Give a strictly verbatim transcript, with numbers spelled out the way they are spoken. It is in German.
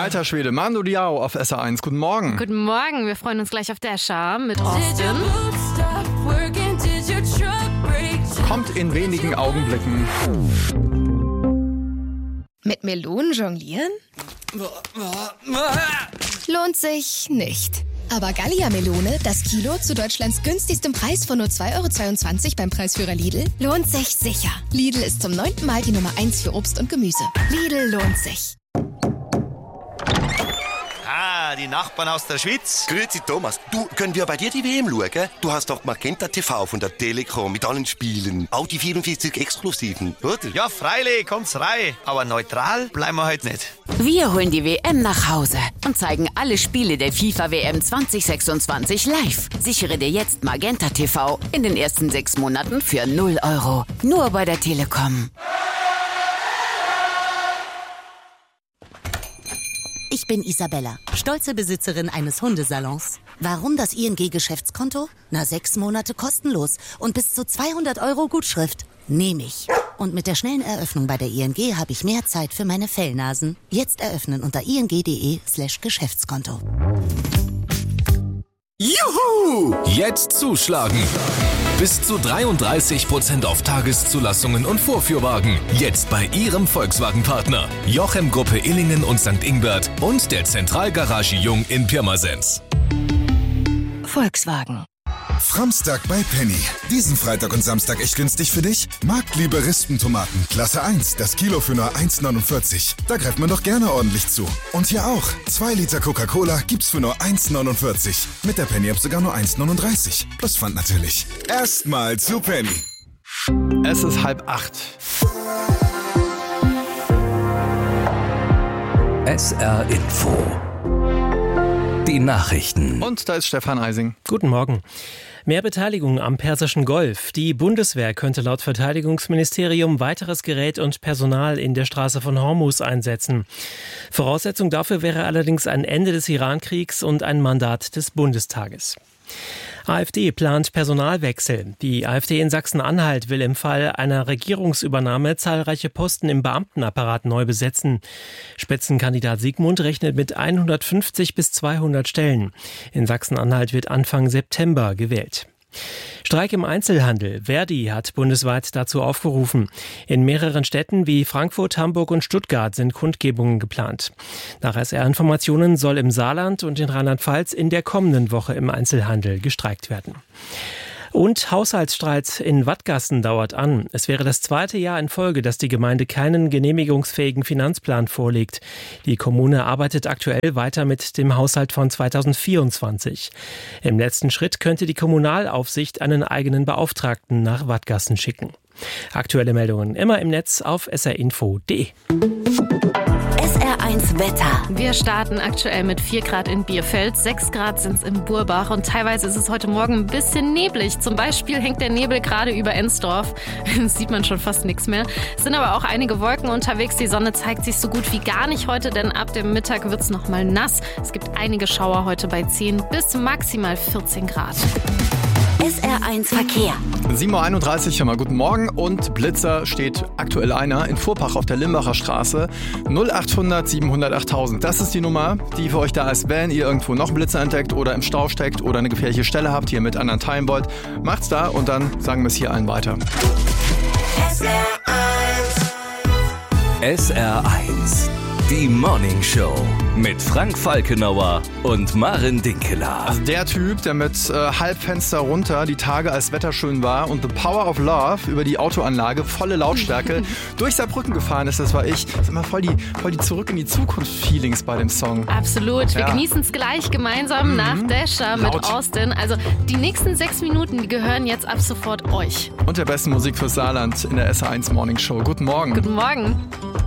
Alter Schwede, Mando Diao auf S R eins. Guten Morgen. Guten Morgen, wir freuen uns gleich auf Dasher mit Austin. Kommt in wenigen Augenblicken. Mit Melonen jonglieren? Lohnt sich nicht. Aber Gallia-Melone, das Kilo zu Deutschlands günstigstem Preis von nur zwei Euro zweiundzwanzig beim Preisführer Lidl, lohnt sich sicher. Lidl ist zum neunten Mal die Nummer eins für Obst und Gemüse. Lidl lohnt sich. Ah, die Nachbarn aus der Schweiz. Grüezi Thomas, du, können wir bei dir die W M schauen? Du hast doch Magenta T V von der Telekom mit allen Spielen. Auch die vierundvierzig Exklusiven, oder? Ja, freilich, kommt's rein. Aber neutral bleiben wir heute nicht. Wir holen die W M nach Hause und zeigen alle Spiele der FIFA W M zwanzig sechsundzwanzig live. Sichere dir jetzt Magenta T V in den ersten sechs Monaten für null Euro. Nur bei der Telekom. Ich bin Isabella, stolze Besitzerin eines Hundesalons. Warum das I N G-Geschäftskonto? Na, sechs Monate kostenlos und bis zu zweihundert Euro Gutschrift. Nehme ich. Und mit der schnellen Eröffnung bei der I N G habe ich mehr Zeit für meine Fellnasen. Jetzt eröffnen unter ing.de slash Geschäftskonto. Juhu! Jetzt zuschlagen! Bis zu dreiunddreißig Prozent auf Tageszulassungen und Vorführwagen. Jetzt bei Ihrem Volkswagen-Partner. Jochem Gruppe Illingen und Sankt Ingbert und der Zentralgarage Jung in Pirmasens. Volkswagen. Framstag bei Penny. Diesen Freitag und Samstag echt günstig für dich? Marktliebe Rispentomaten, Klasse eins, das Kilo für nur eins neunundvierzig. Da greift man doch gerne ordentlich zu. Und hier auch, zwei Liter Coca-Cola gibt's für nur eins neunundvierzig. Mit der Penny-App sogar nur eins neununddreißig. Plus Pfand natürlich. Erstmal zu Penny. Es ist halb acht. S R Info. Die Nachrichten. Und da ist Stefan Eising. Guten Morgen. Mehr Beteiligung am Persischen Golf. Die Bundeswehr könnte laut Verteidigungsministerium weiteres Gerät und Personal in der Straße von Hormuz einsetzen. Voraussetzung dafür wäre allerdings ein Ende des Irankriegs und ein Mandat des Bundestages. AfD plant Personalwechsel. Die AfD in Sachsen-Anhalt will im Fall einer Regierungsübernahme zahlreiche Posten im Beamtenapparat neu besetzen. Spitzenkandidat Siegmund rechnet mit hundertfünfzig bis zweihundert Stellen. In Sachsen-Anhalt wird Anfang September gewählt. Streik im Einzelhandel. Verdi hat bundesweit dazu aufgerufen. In mehreren Städten wie Frankfurt, Hamburg und Stuttgart sind Kundgebungen geplant. Nach S R-Informationen soll im Saarland und in Rheinland-Pfalz in der kommenden Woche im Einzelhandel gestreikt werden. Und Haushaltsstreit in Wattgassen dauert an. Es wäre das zweite Jahr in Folge, dass die Gemeinde keinen genehmigungsfähigen Finanzplan vorlegt. Die Kommune arbeitet aktuell weiter mit dem Haushalt von zweitausendvierundzwanzig. Im letzten Schritt könnte die Kommunalaufsicht einen eigenen Beauftragten nach Wattgassen schicken. Aktuelle Meldungen immer im Netz auf s r info punkt d e. S R eins Wetter. Wir starten aktuell mit vier Grad in Bierfeld, sechs Grad sind es in Burbach und teilweise ist es heute Morgen ein bisschen neblig. Zum Beispiel hängt der Nebel gerade über Ensdorf. Das sieht man schon fast nichts mehr. Es sind aber auch einige Wolken unterwegs. Die Sonne zeigt sich so gut wie gar nicht heute, denn ab dem Mittag wird es nochmal nass. Es gibt einige Schauer heute bei zehn bis maximal vierzehn Grad. S R eins Verkehr. sieben Uhr einunddreißig, hör mal, guten Morgen. Und Blitzer steht aktuell einer in Vorpach auf der Limbacher Straße. null achthundert siebenhundert achttausend. Das ist die Nummer, die für euch da ist, wenn ihr irgendwo noch einen Blitzer entdeckt oder im Stau steckt oder eine gefährliche Stelle habt, die ihr mit anderen teilen wollt. Macht's da und dann sagen wir es hier allen weiter. S R eins. S R eins. Die Morning Show mit Frank Falkenauer und Maren Dinkeler. Also der Typ, der mit äh, Halbfenster runter die Tage als Wetter schön war und The Power of Love über die Autoanlage, volle Lautstärke, durch Saarbrücken gefahren ist, das war ich. Das ist immer voll die, voll die Zurück in die Zukunft-Feelings bei dem Song. Absolut. Wir ja. genießen es gleich gemeinsam mhm. nach Dasher mit Laut. Austin. Also die nächsten sechs Minuten, die gehören jetzt ab sofort euch. Und der besten Musik fürs Saarland in der S R eins Morning Show. Guten Morgen. Guten Morgen.